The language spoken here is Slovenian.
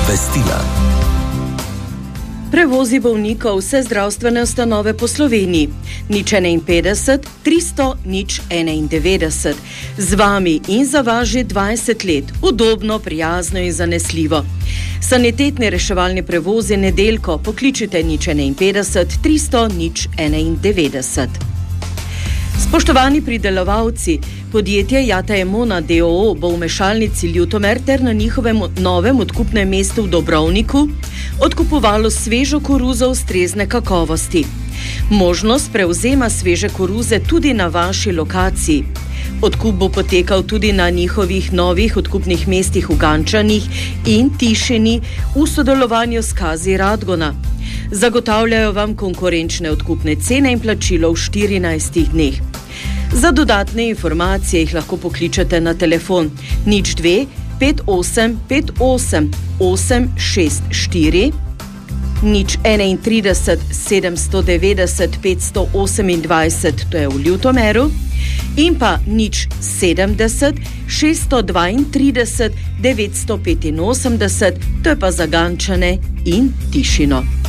Obvestila. Prevozi bolnikov vse zdravstvene ustanove po Sloveniji. 051 300 091. Z vami in za vas že 20 let. Udobno, prijazno in zanesljivo. Sanitetni reševalni prevozi nedeljko pokličite 051 300 091. Spoštovani pridelovalci, podjetje Jata Emona d.o.o. bo v mešalnici Ljutomer ter na njihovem novem odkupnem mestu v Dobrovniku odkupovalo svežo koruzo ustrezne kakovosti. Možnost prevzema sveže koruze tudi na vaši lokaciji. Odkup bo potekal tudi na njihovih novih odkupnih mestih v Gančanih in Tišini v sodelovanju s Kazi Radgona. Zagotavljajo vam konkurenčne odkupne cene in plačilo v 14 dneh. Za dodatne informacije jih lahko pokličete na telefon 02 58 58 864 031 790 528, to je v Ljutomeru, in pa 070 632 985, to je pa za Gančane in Tišino.